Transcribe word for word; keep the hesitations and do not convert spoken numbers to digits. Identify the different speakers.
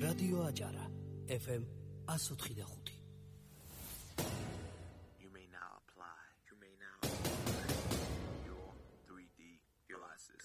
Speaker 1: რადიო აჭარა, ეფ ემ one oh four point five.